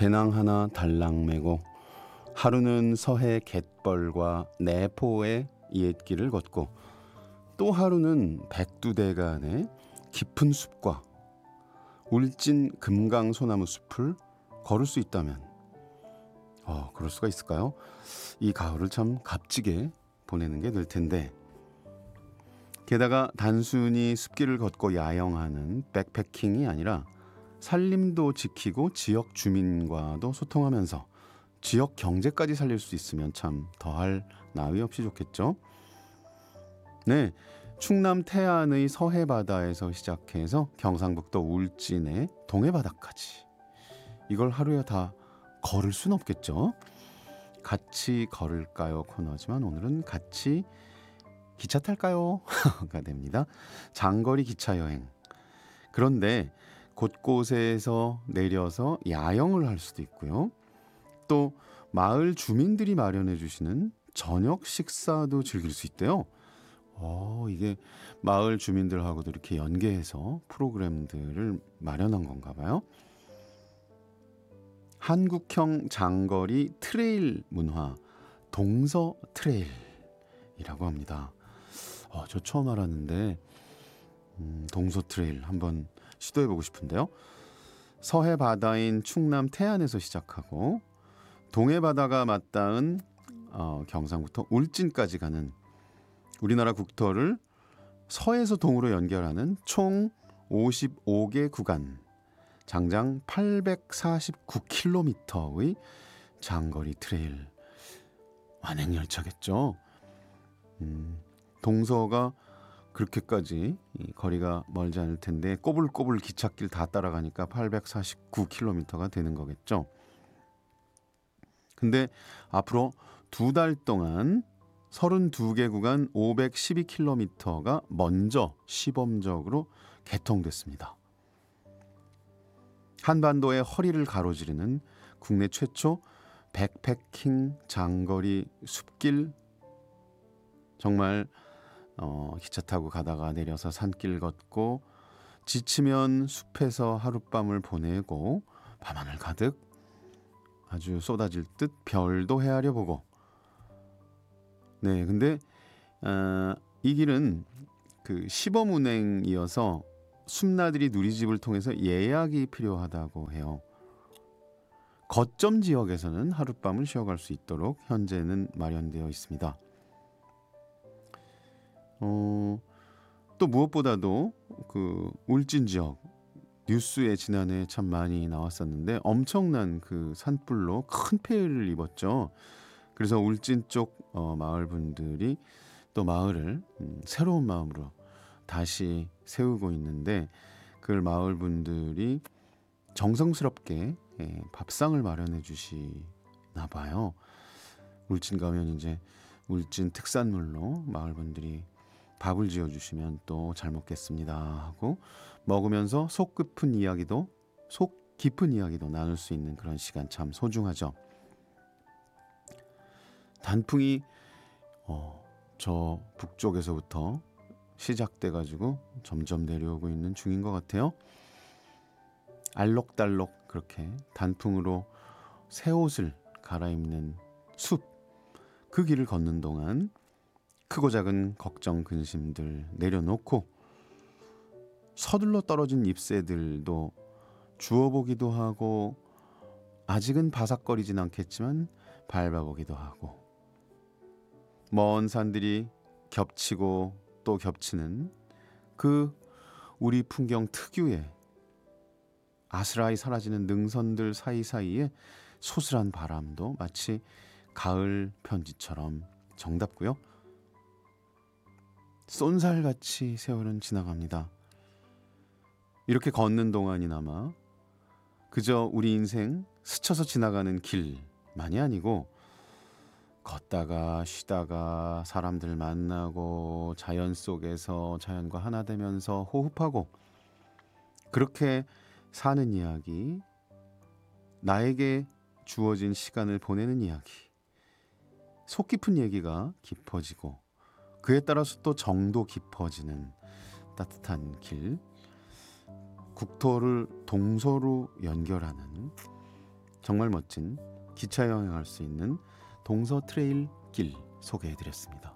배낭 하나 달랑 메고 하루는 서해 갯벌과 내포의 옛길을 걷고 또 하루는 백두대간의 깊은 숲과 울진 금강 소나무 숲을 걸을 수 있다면 그럴 수가 있을까요? 이 가을을 참 값지게 보내는 게 될 텐데 게다가 단순히 숲길을 걷고 야영하는 백패킹이 아니라 산림도 지키고 지역 주민과도 소통하면서 지역 경제까지 살릴 수 있으면 참 더할 나위 없이 좋겠죠. 네, 충남 태안의 서해 바다에서 시작해서 경상북도 울진의 동해 바다까지 이걸 하루에 다 걸을 순 없겠죠. 같이 걸을까요 코너지만 오늘은 같이 기차 탈까요? 가 됩니다. 장거리 기차 여행. 그런데 곳곳에서 내려서 야영을 할 수도 있고요. 또 마을 주민들이 마련해 주시는 저녁 식사도 즐길 수 있대요. 이게 마을 주민들하고도 이렇게 연계해서 프로그램들을 마련한 건가 봐요. 한국형 장거리 트레일 문화 동서 트레일이라고 합니다. 저 처음 알았는데 동서 트레일 한번 시도해보고 싶은데요. 서해 바다인 충남 태안에서 시작하고 동해 바다가 맞닿은 경상부터 울진까지 가는 우리나라 국토를 서에서 동으로 연결하는 총 55개 구간 장장 849km의 장거리 트레일 완행열차겠죠. 동서가 그렇게까지 거리가 멀지 않을 텐데 꼬불꼬불 기찻길 다 따라가니까 849km가 되는 거겠죠. 근데 앞으로 2달 동안 32개 구간 512km가 먼저 시범적으로 개통됐습니다. 한반도의 허리를 가로지르는 국내 최초 백패킹 장거리 숲길 정말 기차 타고 가다가 내려서 산길 걷고 지치면 숲에서 하룻밤을 보내고 밤하늘 가득 아주 쏟아질 듯 별도 헤아려 보고 네 근데 이 길은 그 시범 운행이어서 숲나들이 누리집을 통해서 예약이 필요하다고 해요. 거점 지역에서는 하룻밤을 쉬어갈 수 있도록 현재는 마련되어 있습니다. 또 무엇보다도 그 울진 지역 뉴스에 지난해 참 많이 나왔었는데 엄청난 그 산불로 큰 폐해를 입었죠. 그래서 울진 쪽 마을 분들이 또 마을을 새로운 마음으로 다시 세우고 있는데 그 마을 분들이 정성스럽게 밥상을 마련해 주시나 봐요. 울진 가면 이제 울진 특산물로 마을 분들이 밥을 지어주시면 또 잘 먹겠습니다 하고 먹으면서 속 깊은 이야기도 나눌 수 있는 그런 시간 참 소중하죠. 단풍이 저 북쪽에서부터 시작돼가지고 점점 내려오고 있는 중인 것 같아요. 알록달록 그렇게 단풍으로 새 옷을 갈아입는 숲, 그 길을 걷는 동안 크고 작은 걱정 근심들 내려놓고 서둘러 떨어진 잎새들도 주워보기도 하고 아직은 바삭거리진 않겠지만 밟아보기도 하고 먼 산들이 겹치고 또 겹치는 그 우리 풍경 특유의 아스라이 사라지는 능선들 사이사이에 소슬한 바람도 마치 가을 편지처럼 정답고요. 쏜살같이 세월은 지나갑니다. 이렇게 걷는 동안이나마 그저 우리 인생 스쳐서 지나가는 길만이 아니고 걷다가 쉬다가 사람들 만나고 자연 속에서 자연과 하나 되면서 호흡하고 그렇게 사는 이야기, 나에게 주어진 시간을 보내는 이야기, 속 깊은 얘기가 깊어지고 그에 따라서 또 정도 깊어지는 따뜻한 길, 국토를 동서로 연결하는 정말 멋진 기차 여행할 수 있는 동서 트레일 길 소개해드렸습니다.